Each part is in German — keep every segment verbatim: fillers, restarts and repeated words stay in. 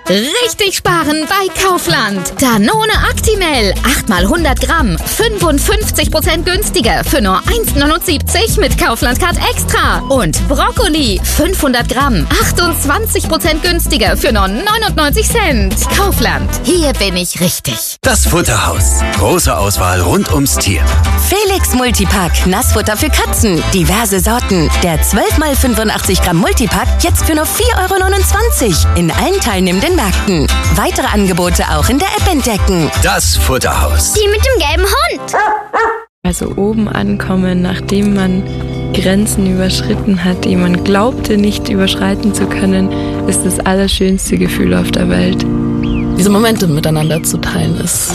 Richtig sparen bei Kaufland. Danone Actimel, acht mal hundert Gramm, fünfundfünfzig Prozent günstiger für nur eins neunundsiebzig mit Kaufland Card Extra. Und Brokkoli, fünfhundert Gramm, achtundzwanzig Prozent günstiger für nur neunundneunzig Cent. Kaufland, hier bin ich richtig. Das Futterhaus. Große Auswahl rund ums Tier. Felix Multipack, Nassfutter für Katzen. Diverse Sorten. Der zwölf mal fünfundachtzig Gramm Multipack jetzt für nur vier Euro neunundzwanzig. In allen teilnehmenden Märkten. Weitere Angebote auch in der App entdecken. Das Futterhaus. Die mit dem gelben Hund. Also oben ankommen, nachdem man Grenzen überschritten hat, die man glaubte nicht überschreiten zu können, ist das allerschönste Gefühl auf der Welt. Diese Momente miteinander zu teilen ist,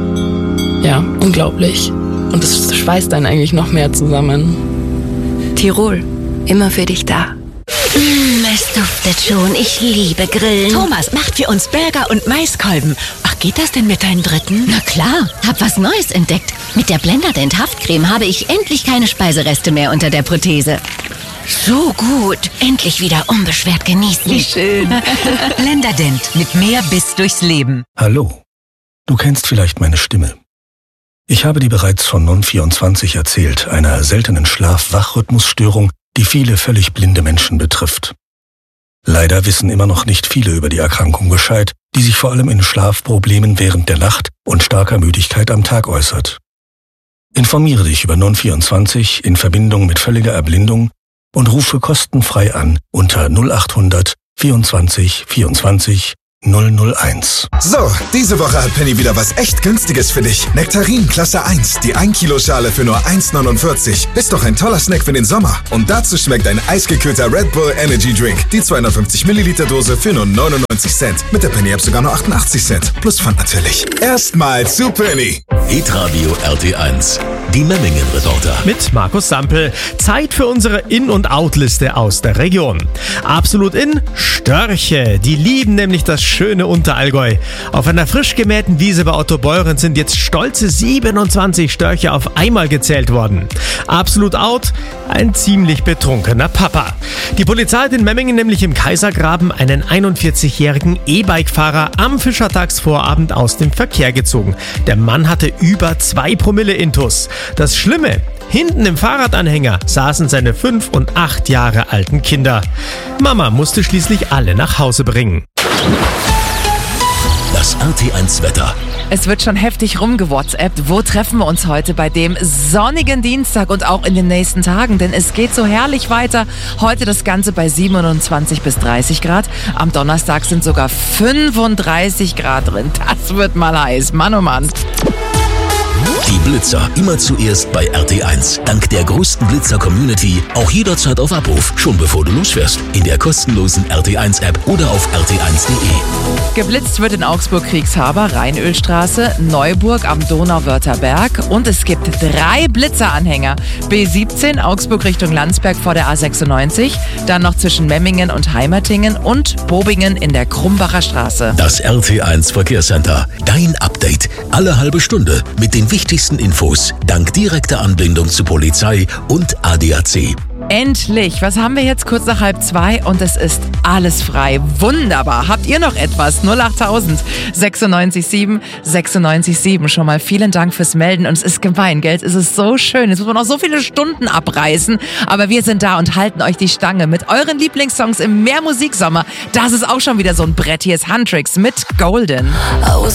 ja, unglaublich. Und es schweißt einen eigentlich noch mehr zusammen. Tirol, immer für dich da. Mm, es duftet schon. Ich liebe Grillen. Thomas macht für uns Burger und Maiskolben. Ach, geht das denn mit deinen Dritten? Na klar, hab was Neues entdeckt. Mit der Blenderdent Haftcreme habe ich endlich keine Speisereste mehr unter der Prothese. So gut. Endlich wieder unbeschwert genießen. Wie schön. Blenderdent mit mehr Biss durchs Leben. Hallo. Du kennst vielleicht meine Stimme. Ich habe dir bereits von Non vierundzwanzig erzählt, einer seltenen Schlaf-Wach-Rhythmusstörung, die viele völlig blinde Menschen betrifft. Leider wissen immer noch nicht viele über die Erkrankung Bescheid, die sich vor allem in Schlafproblemen während der Nacht und starker Müdigkeit am Tag äußert. Informiere dich über Non vierundzwanzig in Verbindung mit völliger Erblindung und rufe kostenfrei an unter null achthundert vierundzwanzig vierundzwanzig null null eins. So, diese Woche hat Penny wieder was echt Günstiges für dich. Nektarin Klasse eins, die ein Kilo Schale für nur eins neunundvierzig. Ist doch ein toller Snack für den Sommer. Und dazu schmeckt ein eisgekühlter Red Bull Energy Drink. Die zweihundertfünfzig Milliliter Dose für nur neunundneunzig Cent. Mit der Penny App sogar nur achtundachtzig Cent. Plus Pfand natürlich. Erstmal zu Penny. Hitradio R T eins. Die Memmingen-Reporter. Mit Markus Sampel. Zeit für unsere In- und Out-Liste aus der Region. Absolut in Störche. Die lieben nämlich das schöne Unterallgäu. Auf einer frisch gemähten Wiese bei Otto Beuren sind jetzt stolze siebenundzwanzig Störche auf einmal gezählt worden. Absolut out, ein ziemlich betrunkener Papa. Die Polizei hat in Memmingen nämlich im Kaisergraben einen einundvierzigjährigen E-Bike-Fahrer am Fischertagsvorabend aus dem Verkehr gezogen. Der Mann hatte über zwei Promille Intus. Das Schlimme, hinten im Fahrradanhänger saßen seine fünf und acht Jahre alten Kinder. Mama musste schließlich alle nach Hause bringen. Das R T eins Wetter. Es wird schon heftig rumgewhatsappt. Wo treffen wir uns heute bei dem sonnigen Dienstag und auch in den nächsten Tagen? Denn es geht so herrlich weiter. Heute das Ganze bei siebenundzwanzig bis dreißig Grad. Am Donnerstag sind sogar fünfunddreißig Grad drin. Das wird mal heiß. Mann, oh Mann. Die Blitzer immer zuerst bei R T eins. Dank der größten Blitzer-Community auch jederzeit auf Abruf, schon bevor du losfährst. In der kostenlosen R T eins App oder auf r t eins punkt de. Geblitzt wird in Augsburg-Kriegshaber, Rheinölstraße, Neuburg am Donauwörther-Berg und es gibt drei Blitzeranhänger. B siebzehn Augsburg Richtung Landsberg vor der A sechsundneunzig, dann noch zwischen Memmingen und Heimertingen und Bobingen in der Krumbacher Straße. Das R T eins Verkehrscenter. Dein Update. Alle halbe Stunde mit den wichtigsten Infos. Dank direkter Anbindung zu Polizei und A D A C. Endlich! Was haben wir jetzt kurz nach halb zwei und es ist alles frei. Wunderbar! Habt ihr noch etwas? null achttausend sechsundneunzig sieben sechsundneunzig sieben. Schon mal vielen Dank fürs Melden und es ist gemein, gell? Es ist so schön. Jetzt muss man noch so viele Stunden abreißen, aber wir sind da und halten euch die Stange mit euren Lieblingssongs im Mehrmusiksommer. Das ist auch schon wieder so ein Brett. Hier ist Huntrix mit Golden.